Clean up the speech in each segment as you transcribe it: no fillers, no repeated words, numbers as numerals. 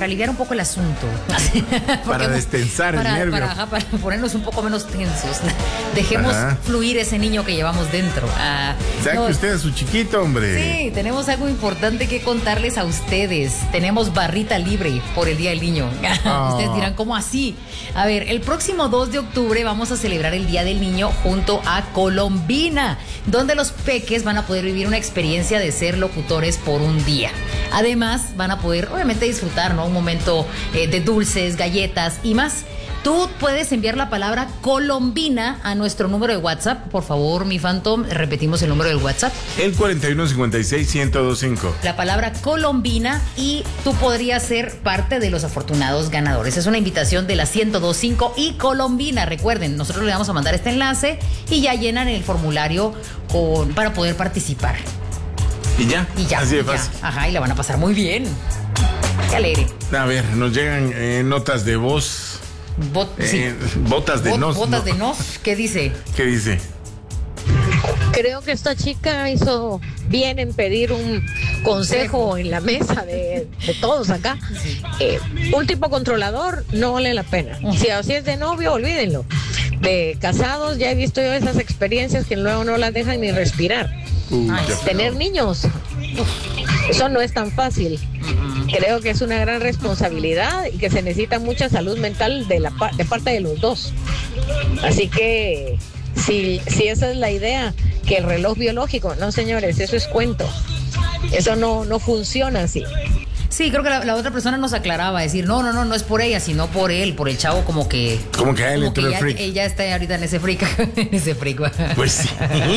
aliviar un poco el asunto. Para destensar el nervio. Para ponernos un poco menos tensos. Dejemos fluir ese niño que llevamos dentro. Saque usted a su chiquito, hombre. Sí, tenemos algo importante que contarles a ustedes. Tenemos barrita libre por el Día del Niño. Ustedes dirán, ¿cómo así? A ver, el próximo 2 de octubre vamos a celebrar el Día del Niño junto a Colombina, donde los peques van a poder vivir una experiencia de ser locutores por un día. Además, van a poder, obviamente, disfrutar, ¿no? Un momento de dulces, galletas y más. Tú puedes enviar la palabra Colombina a nuestro número de WhatsApp. Por favor, mi Phantom, repetimos el número del WhatsApp. El 4156-1025. La palabra Colombina y tú podrías ser parte de los afortunados ganadores. Es una invitación de la 1025 y Colombina. Recuerden, nosotros le vamos a mandar este enlace y ya llenan el formulario para poder participar. Y ya. Así de fácil. Ajá, y la van a pasar muy bien. Qué alegre. A ver, nos llegan notas de voz. Botas de nos. Botas de nos. ¿Qué dice? ¿Qué dice? Creo que esta chica hizo bien en pedir un consejo en la mesa de todos acá. Sí. Un tipo controlador no vale la pena. Si así es de novio, olvídenlo. De casados ya he visto yo esas experiencias que luego no las dejan ni respirar. Tener niños, eso no es tan fácil. Creo que es una gran responsabilidad y que se necesita mucha salud mental de parte de los dos. Así que si esa es la idea, que el reloj biológico, no señores, eso es cuento. Eso no funciona así. Sí, creo que la otra persona nos aclaraba, decir, no es por ella, sino por él, por el chavo, como que a él entró el freak. Ella está ahorita en ese freak. Pues sí.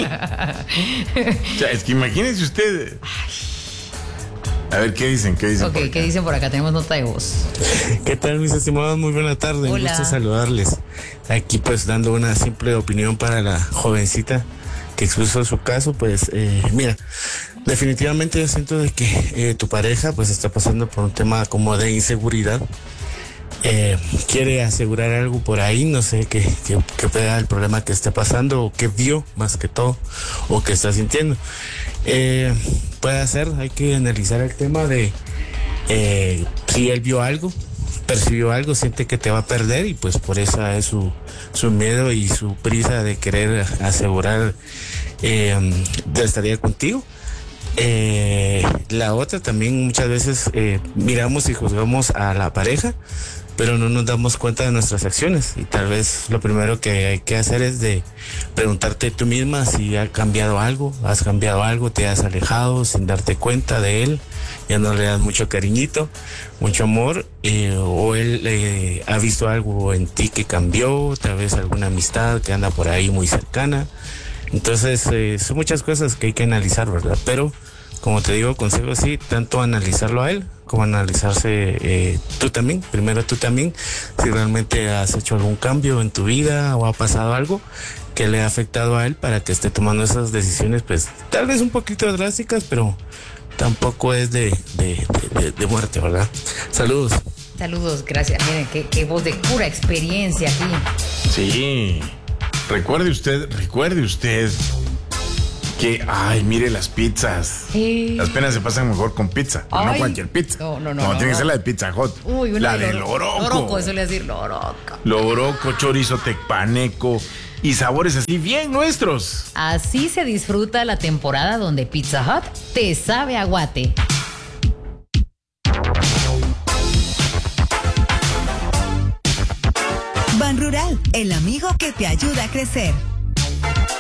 O sea, es que imagínense usted. A ver, ¿qué dicen? Ok, ¿qué dicen por acá? Tenemos nota de voz. ¿Qué tal, mis estimados? Muy buena tarde. Hola. Un gusto saludarles. Aquí pues dando una simple opinión para la jovencita que expuso su caso. Pues mira, definitivamente yo siento de que tu pareja pues está pasando por un tema como de inseguridad. Quiere asegurar algo por ahí, no sé qué pueda el problema que esté pasando o que vio más que todo o que está sintiendo. Puede ser, hay que analizar el tema de si él vio algo, percibió algo, siente que te va a perder y pues por eso es su miedo y su prisa de querer asegurar de estaría contigo. La otra también muchas veces miramos y juzgamos a la pareja, pero no nos damos cuenta de nuestras acciones y tal vez lo primero que hay que hacer es de preguntarte tú misma si has cambiado algo, te has alejado sin darte cuenta de él, ya no le das mucho cariñito, mucho amor, o él ha visto algo en ti que cambió, tal vez alguna amistad que anda por ahí muy cercana. Entonces son muchas cosas que hay que analizar, ¿verdad? Pero como te digo, consejo sí, tanto analizarlo a él como analizarse primero tú también, si realmente has hecho algún cambio en tu vida o ha pasado algo que le ha afectado a él para que esté tomando esas decisiones, pues tal vez un poquito drásticas, pero tampoco es de muerte, ¿verdad? Saludos. Saludos, gracias. Miren, qué voz de pura experiencia aquí. Sí. Recuerde usted que, mire las pizzas. Sí. Las penas se pasan mejor con pizza, pero no cualquier pizza. No, tiene que ser la de Pizza Hut. Uy, la de loroco. Loroco, eso le decir loroco. Loroco, chorizo tecpaneco y sabores así bien nuestros. Así se disfruta la temporada donde Pizza Hut te sabe a guate. Ban Rural, el amigo que te ayuda a crecer.